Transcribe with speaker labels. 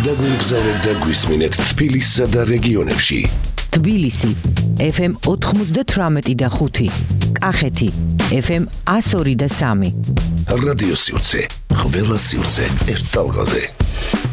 Speaker 1: დაგვიგზავნეთ და გვისმინეთ თბილისსა და რეგიონებში.
Speaker 2: თბილისი FM 98.5, კახეთი FM 102.3.
Speaker 1: რადიო სივრცე, ყველა სივრცე ერთ ტალღაზე.